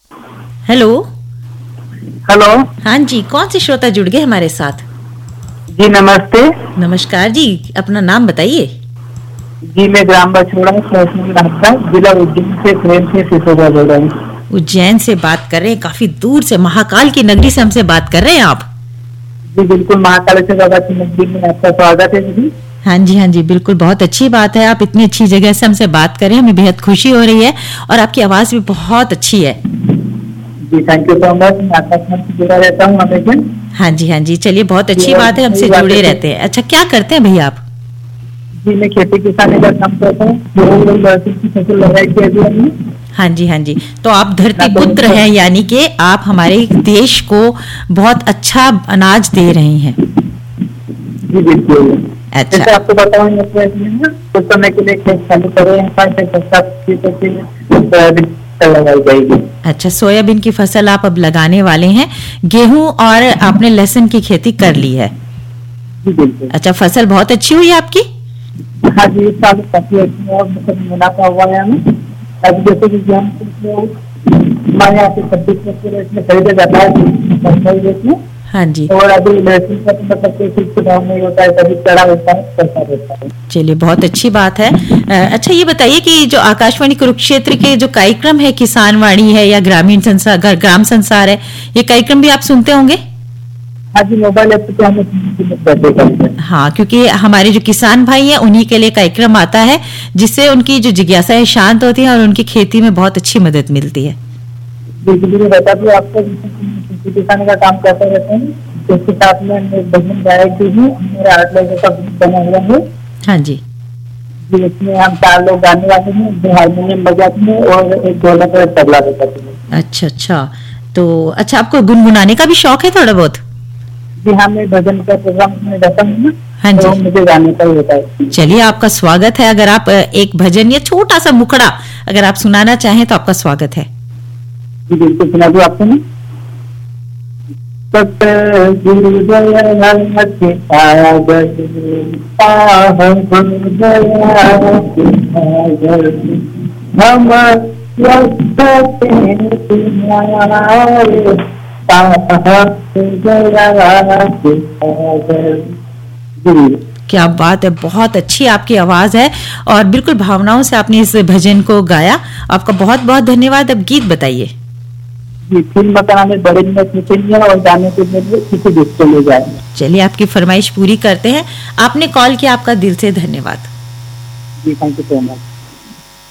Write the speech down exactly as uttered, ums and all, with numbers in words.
Hello. Hello. हाँ जी, कौन से श्रोता जुड़ गए हमारे साथ? जी नमस्ते। नमस्कार जी, अपना नाम बताइए। जी मैं ग्राम बछोड़ा जिला उज्जैन से प्रेम से सिसोदिया बोल रहा हूँ। उज्जैन से बात कर रहे हैं, काफी दूर से, महाकाल की नगरी से हमसे बात कर रहे हैं आप? जी बिल्कुल, महाकाल से बाबा की नगरी में आपका स्वागत है जी। हाँ जी हाँ जी, बिल्कुल, बहुत अच्छी बात है। आप इतनी अच्छी जगह से हमसे बात करें, हमें बेहद खुशी हो रही है और आपकी आवाज भी बहुत अच्छी है। जी थैंक यू सो मच। मैं आपका से जुड़ा रहता हूँ हमेशा। हाँ जी हाँ जी, चलिए, बहुत अच्छी बात है, हमसे जुड़े रहते हैं। अच्छा, क्या करते हैं भैया आप? जी मैं खेती किसानी का काम करता हूँ। की फसल लगाई थी अभी हमने। हाँ जी हाँ जी, तो आप धरती पुत्र हैं, यानी कि आप हमारे देश को बहुत अच्छा अनाज दे रहे हैं। जी बिल्कुल। अच्छा, जैसे आपको बताऊँ कुछ समय के लिए खेत चालू करे लगाई जाएगी। अच्छा, सोयाबीन की फसल आप अब लगाने वाले हैं। गेहूं और आपने लहसुन की खेती कर ली है। जी बिल्कुल। अच्छा, फसल बहुत अच्छी हुई आपकी? हाँ जी, इस साल काफी अच्छी और मतलब मुनाफा हुआ है हमें। अब जैसे कि हमारे यहाँ पे छब्बीस रेट में खरीदा जाता है। हाँ जी। और अभी लहसुन का मतलब दाम नहीं होता है, कभी चढ़ा होता है, पैसा रहता है। चलिए, बहुत अच्छी बात है। अच्छा, ये बताइए कि जो आकाशवाणी कुरुक्षेत्र के जो कार्यक्रम है, किसान वाणी है या ग्रामीण संसार, ग्राम संसार है, ये कार्यक्रम भी आप सुनते होंगे? हाँ जी, मोबाइल ऐप पे हमें। हाँ, क्योंकि हमारे जो किसान भाई हैं उन्हीं के लिए कार्यक्रम आता है, जिससे उनकी जो जिज्ञासाएं शांत होती हैं और उनकी खेती में बहुत अच्छी मदद मिलती है। बिल्कुल, बता दूं आपको, किसान का काम करते रहते हैं, इसके साथ में भजन गायक भी हूँ। मेरा आठ लोगों का ग्रुप बना हुआ है। हाँ जी जी, इसमें हम चार लोग गाने वाले हैं, दो हारमोनियम बजाते हैं और एक ढोलक और तबला बजाते हैं। अच्छा अच्छा, तो अच्छा, आपको गुनगुनाने का भी शौक है थोड़ा बहुत? जी हाँ, मैं भजन का प्रोग्राम में रहता हूँ। हाँ जी, तो मुझे गाने का ही होता है। चलिए, आपका स्वागत है। अगर आप एक भजन या छोटा सा मुखड़ा अगर आप सुनाना चाहें तो आपका स्वागत है। जी बिल्कुल, सुना दूं आपको मैं। क्या बात है, बहुत अच्छी आपकी आवाज है और बिल्कुल भावनाओं से आपने इस भजन को गाया। आपका बहुत बहुत धन्यवाद। अब गीत बताइए। फिल्म बताना में बड़े और जाने के लिए किसी दोस्त ले जाए। चलिए, आपकी फरमाइश पूरी करते हैं। आपने कॉल किया, आपका दिल से धन्यवाद। जी थैंक यू सो मच।